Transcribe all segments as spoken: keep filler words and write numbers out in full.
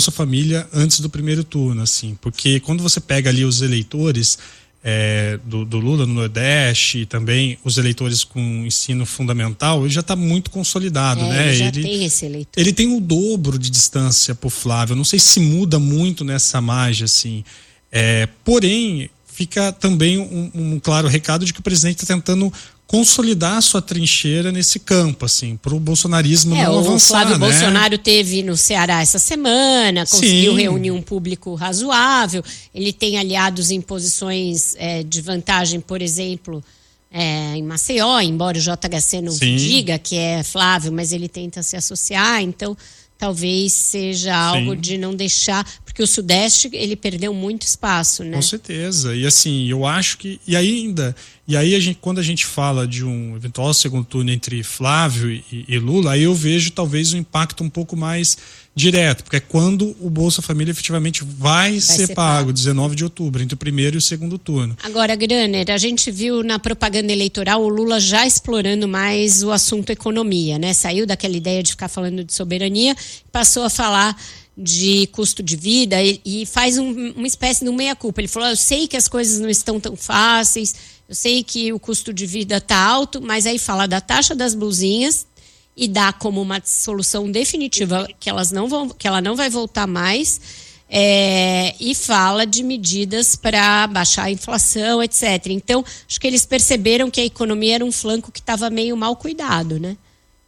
Bolsa Família antes do primeiro turno, assim, porque quando você pega ali os eleitores é, do, do Lula no Nordeste e também os eleitores com ensino fundamental, ele já está muito consolidado, é, né? Ele já ele, tem esse eleitor. Ele tem o dobro de distância pro Flávio. Eu não sei se muda muito nessa margem, assim. É, porém, fica também um, um claro recado de que o presidente está tentando consolidar a sua trincheira nesse campo, assim, para o bolsonarismo é, não avançar, o Flávio né? Bolsonaro teve no Ceará essa semana, conseguiu Sim. reunir um público razoável, ele tem aliados em posições é, de vantagem, por exemplo, é, em Maceió, embora o J H C não Sim. diga que é Flávio, mas ele tenta se associar, então talvez seja algo Sim. de não deixar, porque o Sudeste ele perdeu muito espaço, né? Com certeza, e assim, eu acho que, e ainda, e aí a gente, quando a gente fala de um eventual segundo turno entre Flávio e, e Lula, aí eu vejo talvez um impacto um pouco mais direto, porque é quando o Bolsa Família efetivamente vai, vai ser, ser pago, pago, dezenove de outubro, entre o primeiro e o segundo turno. Agora, Graner, a gente viu na propaganda eleitoral o Lula já explorando mais o assunto economia, né? Saiu daquela ideia de ficar falando de soberania, passou a falar de custo de vida e, e faz um, uma espécie de um meia-culpa. Ele falou, eu sei que as coisas não estão tão fáceis, eu sei que o custo de vida está alto, mas aí fala da taxa das blusinhas e dá como uma solução definitiva que, elas não vão, que ela não vai voltar mais, é, e fala de medidas para baixar a inflação, etcétera. Então, acho que eles perceberam que a economia era um flanco que estava meio mal cuidado, né?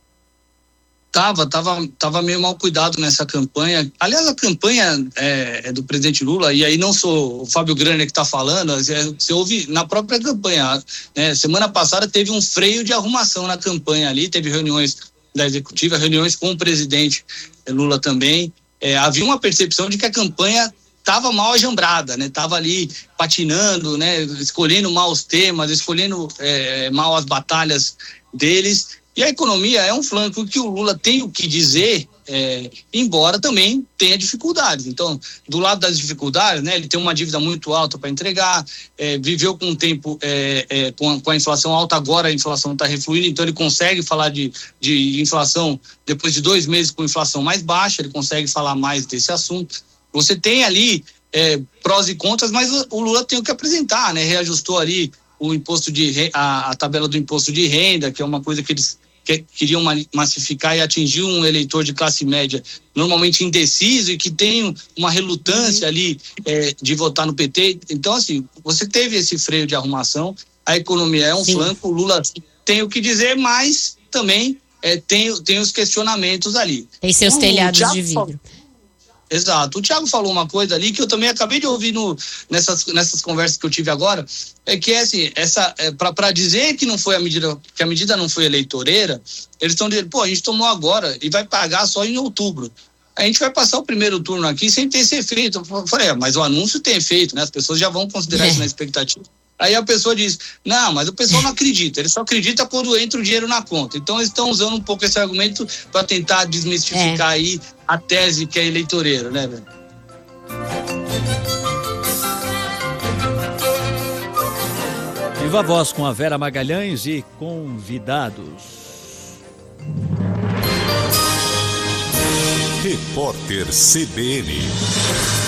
Tava, tava, tava meio mal cuidado nessa campanha. Aliás, a campanha é, é do presidente Lula, e aí não sou o Fábio Graner que está falando, você ouve na própria campanha, né? Semana passada teve um freio de arrumação na campanha ali, teve reuniões da executiva, reuniões com o presidente Lula também. É, havia uma percepção de que a campanha estava mal ajambrada, né? Tava ali patinando, né? Escolhendo mal os temas, escolhendo é, mal as batalhas deles. E a economia é um flanco que o Lula tem o que dizer, é, embora também tenha dificuldades. Então, do lado das dificuldades, né, ele tem uma dívida muito alta para entregar, é, viveu com um tempo é, é, com, a, com a inflação alta, agora a inflação está refluindo, então ele consegue falar de, de inflação depois de dois meses com inflação mais baixa, ele consegue falar mais desse assunto. Você tem ali é, prós e contras, mas o, o Lula tem o que apresentar, né? Reajustou ali o imposto de a, a tabela do imposto de renda, que é uma coisa que eles que queriam massificar e atingir um eleitor de classe média normalmente indeciso e que tem uma relutância ali é, de votar no P T. Então, assim, você teve esse freio de arrumação, a economia é um Sim. flanco, o Lula tem o que dizer, mas também é, tem, tem os questionamentos ali. Tem seus o telhados Thiago de vidro. Exato. O Thiago falou uma coisa ali que eu também acabei de ouvir no, nessas, nessas conversas que eu tive agora, é que é assim, essa, é, para dizer que não foi a medida, que a medida não foi eleitoreira, eles estão dizendo, pô, a gente tomou agora e vai pagar só em outubro. A gente vai passar o primeiro turno aqui sem ter esse efeito. Eu falei, é, mas o anúncio tem efeito, né? As pessoas já vão considerar é. isso na expectativa. Aí a pessoa diz, não, mas o pessoal não acredita, ele só acredita quando entra o dinheiro na conta. Então eles estão usando um pouco esse argumento para tentar desmistificar é. aí a tese que é eleitoreira, né, velho? Viva a Voz com a Vera Magalhães e convidados. Repórter C B N.